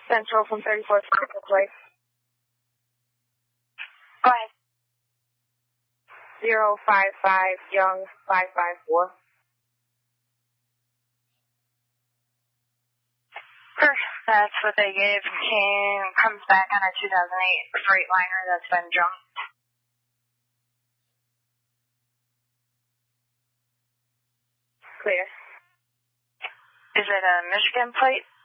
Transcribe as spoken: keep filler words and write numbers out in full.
Central from thirty-fourth Place. Go ahead. zero five five Young five five four. That's what they gave. He comes back on a two thousand eight Freightliner that's been junked. Clear. Is it a Michigan plate?